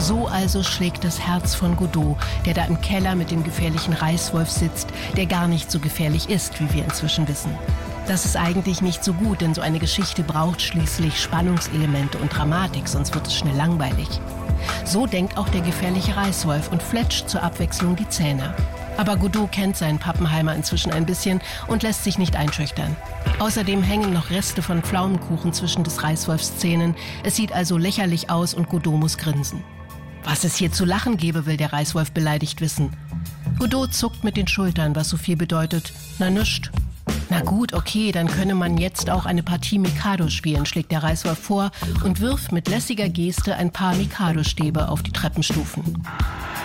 So also schlägt das Herz von Godot, der da im Keller mit dem gefährlichen Reißwolf sitzt, der gar nicht so gefährlich ist, wie wir inzwischen wissen. Das ist eigentlich nicht so gut, denn so eine Geschichte braucht schließlich Spannungselemente und Dramatik, sonst wird es schnell langweilig. So denkt auch der gefährliche Reißwolf und fletscht zur Abwechslung die Zähne. Aber Godot kennt seinen Pappenheimer inzwischen ein bisschen und lässt sich nicht einschüchtern. Außerdem hängen noch Reste von Pflaumenkuchen zwischen des Reißwolfs Zähnen. Es sieht also lächerlich aus und Godot muss grinsen. Was es hier zu lachen gebe, will der Reißwolf beleidigt wissen. Godot zuckt mit den Schultern, was so viel bedeutet: na nischt. Na gut, okay, dann könne man jetzt auch eine Partie Mikado spielen, schlägt der Reißwolf vor und wirft mit lässiger Geste ein paar Mikado-Stäbe auf die Treppenstufen.